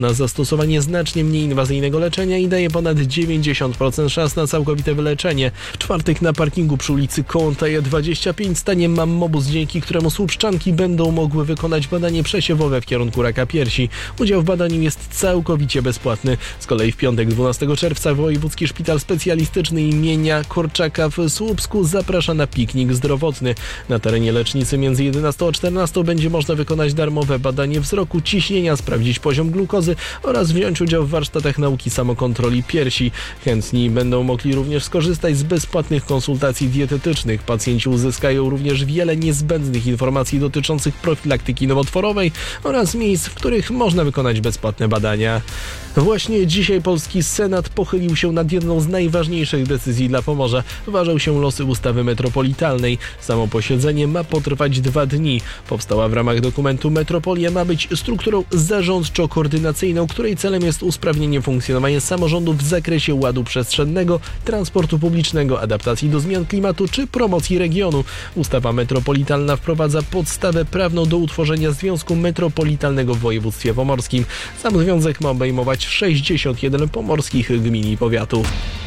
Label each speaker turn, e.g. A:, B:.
A: na zastosowanie znacznie mniej inwazyjnego leczenia i daje ponad 90% szans na całkowite wyleczenie. W czwartek na parkingu przy ulicy Kołątaje 25 stanie mammobus, dzięki któremu słupszczanki będą mogły wykonać badanie przesiewowe w kierunku raka piersi. Udział w badaniu jest całkowicie bezpłatny. Z kolei w piątek 12 czerwca Wojewódzki Szpital Specjalistyczny imienia Korczaka w Słupsku zaprasza na piknik zdrowotny. Na terenie lecznicy między 11 a 14 będzie można wykonać darmowe badanie wzroku, ciśnienia, sprawdzić poziom glukozy oraz wziąć udział w warsztatach nauki samokontroli piersi. Chętni będą mogli również skorzystać z bezpłatnych konsultacji dietetycznych. Pacjenci uzyskają również wiele niezbędnych informacji dotyczących profilaktyki nowotworowej oraz miejsc, w których można wykonać bezpłatne badania. Właśnie dzisiaj polski Senat pochylił się nad jedną z najważniejszych decyzji dla Pomorza. Ważą się losy ustawy metropolitalnej. Samo posiedzenie ma potrwać 2 dni. Powstała w ramach dokumentu Metropolia ma być strukturą zarządczo-koordynacyjną, której celem jest usprawnienie funkcjonowania samorządów w zakresie ładu przestrzennego, transportu publicznego, adaptacji do zmian klimatu czy promocji regionu. Ustawa metropolitalna wprowadza podstawę prawną do utworzenia Związku Metropolitalnego w województwie pomorskim. Sam związek ma obejmować 61 pomorskich gmin i powiatów.